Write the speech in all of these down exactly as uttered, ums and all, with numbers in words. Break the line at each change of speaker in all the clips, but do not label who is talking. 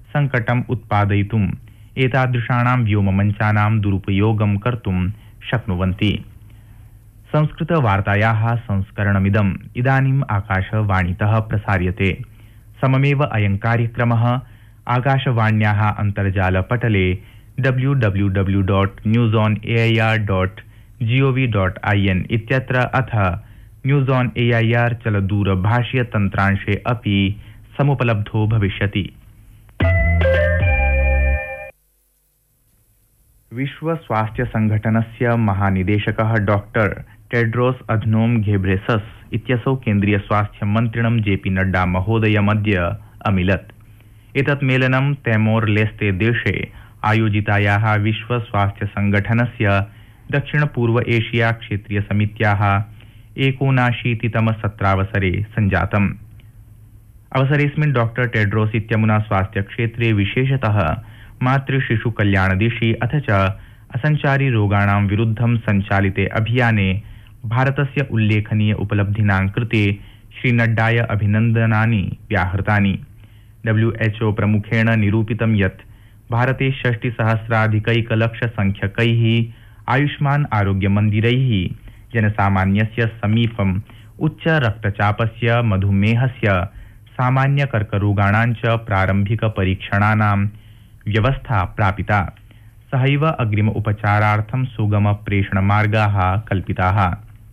संकटम् उत्पादयितुम् एतादृशानां व्योममञ्चानां दुरुपयोगं कर्तुं शक्नुवन्ति। संस्कृतवार्तायाः संस्करणमिदम् इदानीम् आकाशवाणीतः प्रसार्यते। सममेव अयं कार्यक्रमः आकाशवाण्याः अन्तर्जालपटले W W W dot news on A I R dot G O V dot I N इत्यत्र अथ news on A I R चलदूरभाषीय तन्त्रांशे अपि समुपलब्धो भविष्यति। विश्व स्वास्थ्य संघटनस्य महानिदेशकः डॉक्टर टेड्रोस अधनोम घेब्रेसस इत्यसौ केन्द्रीय स्वास्थ्य मन्त्रिणं जे पी नड्डा महोदयमद्य अमिलत्। एतत् मेलनं तैमोर लेस्ते देशे आयोजितायाः विश्व स्वास्थ्य संघटनस्य दक्षिण पूर्व एशिया क्षेत्रीय समित्याः एकोनाशीतितम सत्रावसरे सञ्जातम्। अवसरेऽस्मिन् डॉक्टर टेड्रोस इत्यमुना स्वास्थ्य क्षेत्रे विशेषतः मातृ शिशु कल्याणदिशि अथ च असञ्चारी रोगाणां विरुद्धं सञ्चालिते अभियाने भारतस्य उल्लेखनीय उपलब्धीनां कृते श्रीनड्डाय अभिनन्दनानि व्याहृतानि। डब्ल्यू एच ओ प्रमुखेण निरूपितं यत् भारते षष्टिसहस्राधिकैकलक्षसंख्यकैः आयुष्मान् आरोग्यमन्दिरैः जनसामान्यस्य समीपम् उच्च रक्तचापस्य मधुमेहस्य सामान्यकर्करोगाणां च प्रारम्भिकपरीक्षणानां व्यवस्था प्रापिता। सहैव अग्रिम उपचारार्थं सुगम प्रेषणमार्गाः कल्पिताः।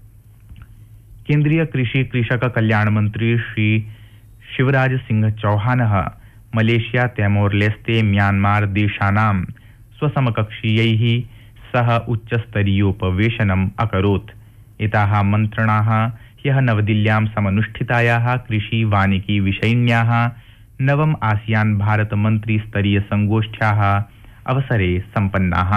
केन्द्रीय कृषि कृषक कल्याण मंत्री श्री शिवराज सिंह चौहानः मलेशिया तैमोर लेस्ते म्यांमार देशानां स्वसमकक्षीयैः सह उच्चस्तरीयोपवेशनम् अकरोत्। एताः मन्त्रणाः ह्यः नवदिल्ल्यां समनुष्ठितायाः कृषि वानिकी विषयिण्याः नवम आसियान भारत मंत्री स्तरीय संगोष्ठ्याः अवसरे सम्पन्नाः।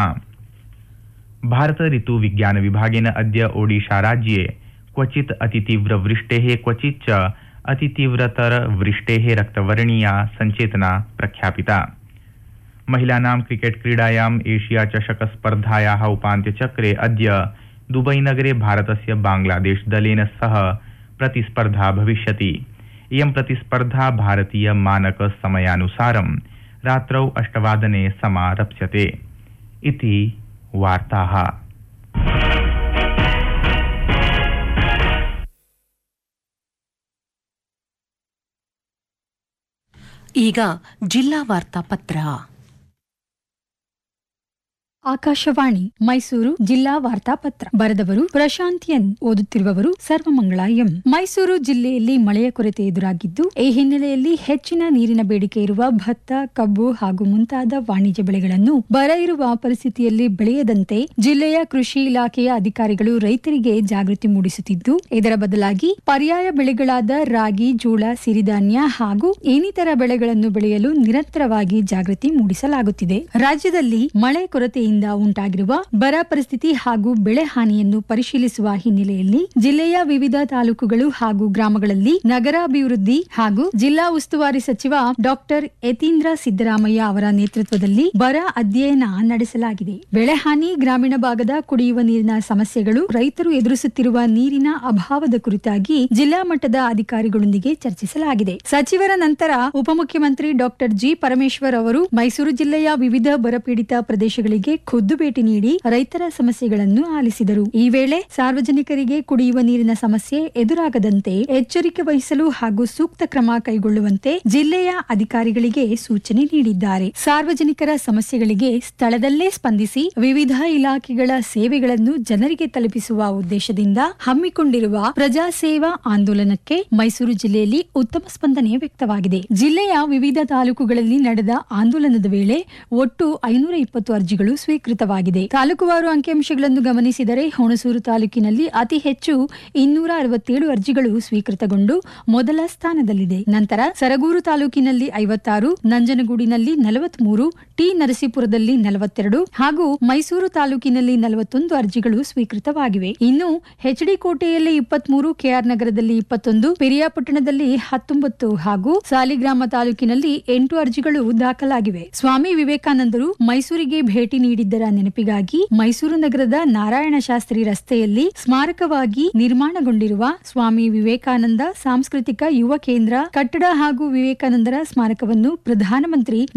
भारत ऋतु विज्ञान विभागेन अद्य ओडिशा राज्ये क्वचित् अतितीव्र वृष्टेः क्वचित् च अतितीव्रतर वृष्टेः रक्तवर्णीया सञ्चेतना प्रख्यापिता। महिलानां क्रिकेट क्रीडायाम् एशिया चषक स्पर्धायाः उपान्त्यचक्रे अद्य दुबई नगरे भारतस्य बांग्लादेश दलेन सह प्रतिस्पर्धा भविष्यति। इयं प्रतिस्पर्धा भारतीय मानक समयानुसारं रात्रौ अष्टवादने समारप्स्यते इति वार्ताः।
ಈಗ ಜಿಲ್ಲಾ ವಾರ್ತಾಪತ್ರ.
ಆಕಾಶವಾಣಿ ಮೈಸೂರು ಜಿಲ್ಲಾ ವಾರ್ತಾಪತ್ರ ಬರೆದವರು ಪ್ರಶಾಂತ್ ಎನ್, ಓದುತ್ತಿರುವವರು ಸರ್ವಮಂಗಳ ಎಂ. ಮೈಸೂರು ಜಿಲ್ಲೆಯಲ್ಲಿ ಮಳೆಯ ಕೊರತೆ ಎದುರಾಗಿದ್ದು, ಈ ಹಿನ್ನೆಲೆಯಲ್ಲಿ ಹೆಚ್ಚಿನ ನೀರಿನ ಬೇಡಿಕೆ ಇರುವ ಭತ್ತ, ಕಬ್ಬು ಹಾಗೂ ಮುಂತಾದ ವಾಣಿಜ್ಯ ಬೆಳೆಗಳನ್ನು ಬರ ಇರುವ ಪರಿಸ್ಥಿತಿಯಲ್ಲಿ ಬೆಳೆಯದಂತೆ ಜಿಲ್ಲೆಯ ಕೃಷಿ ಇಲಾಖೆಯ ಅಧಿಕಾರಿಗಳು ರೈತರಿಗೆ ಜಾಗೃತಿ ಮೂಡಿಸುತ್ತಿದ್ದು, ಇದರ ಬದಲಾಗಿ ಪರ್ಯಾಯ ಬೆಳೆಗಳಾದ ರಾಗಿ, ಜೋಳ, ಸಿರಿಧಾನ್ಯ ಹಾಗೂ ಇನ್ನಿತರ ಬೆಳೆಗಳನ್ನು ಬೆಳೆಯಲು ನಿರಂತರವಾಗಿ ಜಾಗೃತಿ ಮೂಡಿಸಲಾಗುತ್ತಿದೆ. ರಾಜ್ಯದಲ್ಲಿ ಮಳೆ ಕೊರತೆ ಉಂಟಾಗಿರುವ ಬರ ಪರಿಸ್ಥಿತಿ ಹಾಗೂ ಬೆಳೆ ಹಾನಿಯನ್ನು ಪರಿಶೀಲಿಸುವ ಹಿನ್ನೆಲೆಯಲ್ಲಿ ಜಿಲ್ಲೆಯ ವಿವಿಧ ತಾಲೂಕುಗಳು ಹಾಗೂ ಗ್ರಾಮಗಳಲ್ಲಿ ನಗರಾಭಿವೃದ್ಧಿ ಹಾಗೂ ಜಿಲ್ಲಾ ಉಸ್ತುವಾರಿ ಸಚಿವ ಡಾಕ್ಟರ್ ಯತೀಂದ್ರ ಸಿದ್ದರಾಮಯ್ಯ ಅವರ ನೇತೃತ್ವದಲ್ಲಿ ಬರ ಅಧ್ಯಯನ ನಡೆಸಲಾಗಿದೆ. ಬೆಳೆ ಹಾನಿ, ಗ್ರಾಮೀಣ ಭಾಗದ ಕುಡಿಯುವ ನೀರಿನ ಸಮಸ್ಯೆಗಳು, ರೈತರು ಎದುರಿಸುತ್ತಿರುವ ನೀರಿನ ಅಭಾವದ ಕುರಿತಾಗಿ ಜಿಲ್ಲಾ ಮಟ್ಟದ ಅಧಿಕಾರಿಗಳೊಂದಿಗೆ ಚರ್ಚಿಸಲಾಗಿದೆ. ಸಚಿವರ ನಂತರ ಉಪಮುಖ್ಯಮಂತ್ರಿ ಡಾಕ್ಟರ್ ಜಿ ಪರಮೇಶ್ವರ್ ಅವರು ಮೈಸೂರು ಜಿಲ್ಲೆಯ ವಿವಿಧ ಬರಪೀಡಿತ ಪ್ರದೇಶಗಳಿಗೆ ಖುದ್ದು ಭೇಟಿ ನೀಡಿ ರೈತರ ಸಮಸ್ಯೆಗಳನ್ನು ಆಲಿಸಿದರು. ಈ ವೇಳೆ ಸಾರ್ವಜನಿಕರಿಗೆ ಕುಡಿಯುವ ನೀರಿನ ಸಮಸ್ಯೆ ಎದುರಾಗದಂತೆ ಎಚ್ಚರಿಕೆ ವಹಿಸಲು ಹಾಗೂ ಸೂಕ್ತ ಕ್ರಮ ಕೈಗೊಳ್ಳುವಂತೆ ಜಿಲ್ಲೆಯ ಅಧಿಕಾರಿಗಳಿಗೆ ಸೂಚನೆ ನೀಡಿದ್ದಾರೆ. ಸಾರ್ವಜನಿಕರ ಸಮಸ್ಯೆಗಳಿಗೆ ಸ್ಥಳದಲ್ಲೇ ಸ್ಪಂದಿಸಿ ವಿವಿಧ ಇಲಾಖೆಗಳ ಸೇವೆಗಳನ್ನು ಜನರಿಗೆ ತಲುಪಿಸುವ ಉದ್ದೇಶದಿಂದ ಹಮ್ಮಿಕೊಂಡಿರುವ ಪ್ರಜಾ ಸೇವಾ ಆಂದೋಲನಕ್ಕೆ ಮೈಸೂರು ಜಿಲ್ಲೆಯಲ್ಲಿ ಉತ್ತಮ ಸ್ಪಂದನೆ ವ್ಯಕ್ತವಾಗಿದೆ. ಜಿಲ್ಲೆಯ ವಿವಿಧ ತಾಲೂಕುಗಳಲ್ಲಿ ನಡೆದ ಆಂದೋಲನದ ವೇಳೆ ಒಟ್ಟು ಐನೂರ ಇಪ್ಪತ್ತು ಅರ್ಜಿಗಳು ಸ್ವೀಕೃತವಾಗಿದೆ. ತಾಲೂಕುವಾರು ಅಂಕಿಅಂಶಗಳನ್ನು ಗಮನಿಸಿದರೆ ಹುಣಸೂರು ತಾಲೂಕಿನಲ್ಲಿ ಅತಿ ಹೆಚ್ಚು ಇನ್ನೂರ ಅರವತ್ತೇಳು ಅರ್ಜಿಗಳು ಸ್ವೀಕೃತಗೊಂಡು ಮೊದಲ ಸ್ಥಾನದಲ್ಲಿದೆ. ನಂತರ ಸರಗೂರು ತಾಲೂಕಿನಲ್ಲಿ ಐವತ್ತಾರು, ನಂಜನಗೂಡಿನಲ್ಲಿ ನಲವತ್ಮೂರು, ಟಿ ನರಸೀಪುರದಲ್ಲಿ ನಲವತ್ತೆರಡು ಹಾಗೂ ಮೈಸೂರು ತಾಲೂಕಿನಲ್ಲಿ ನಲವತ್ತೊಂದು ಅರ್ಜಿಗಳು ಸ್ವೀಕೃತವಾಗಿವೆ. ಇನ್ನು ಎಚ್ಡಿ ಕೋಟೆಯಲ್ಲಿ ಇಪ್ಪತ್ಮೂರು, ಕೆಆರ್ ನಗರದಲ್ಲಿ ಇಪ್ಪತ್ತೊಂದು, ಪಿರಿಯಾಪಟ್ಟಣದಲ್ಲಿ ಹತ್ತೊಂಬತ್ತು ಹಾಗೂ ಸಾಲಿಗ್ರಾಮ ತಾಲೂಕಿನಲ್ಲಿ ಎಂಟು ಅರ್ಜಿಗಳು ದಾಖಲಾಗಿವೆ. ಸ್ವಾಮಿ ವಿವೇಕಾನಂದರು ಮೈಸೂರಿಗೆ ಭೇಟಿ ನೀಡಿದ್ದರ ನೆನಪಿಗಾಗಿ ಮೈಸೂರು ನಗರದ ನಾರಾಯಣ ಶಾಸ್ತ್ರಿ ರಸ್ತೆಯಲ್ಲಿ ಸ್ಮಾರಕವಾಗಿ ನಿರ್ಮಾಣಗೊಂಡಿರುವ ಸ್ವಾಮಿ ವಿವೇಕಾನಂದ ಸಾಂಸ್ಕೃತಿಕ ಯುವ ಕೇಂದ್ರ ಕಟ್ಟಡ ಹಾಗೂ ವಿವೇಕಾನಂದರ ಸ್ಮಾರಕವನ್ನು ಪ್ರಧಾನಮಂತ್ರಿ